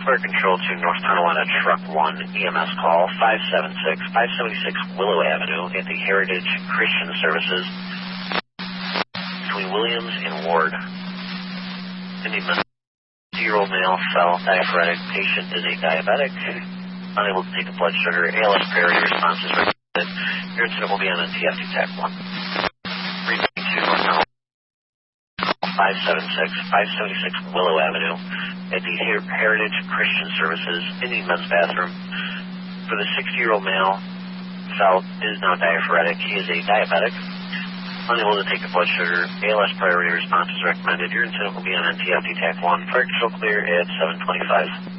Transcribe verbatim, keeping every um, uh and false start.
Fire Control to North Carolina Truck one, E M S call five seven six, five seventy-six Willow Avenue at the Heritage Christian Services between Williams and Ward. Indian zero male, fell, diaphoretic. Patient is a diabetic, unable to take a blood sugar. A L S priority response is recommended. Your incident will be on N T F D TAC one. three two North Carolina five seven six, five seventy-six Willow Avenue at the Her- Heritage Christian Services Indian men's bathroom. For the sixty-year-old male, fell, is now diaphoretic. He is a diabetic, unable to take a blood sugar. A L S priority response is recommended. Your incident will be on N T F D TAC one. Fire Control clear at seven twenty-five.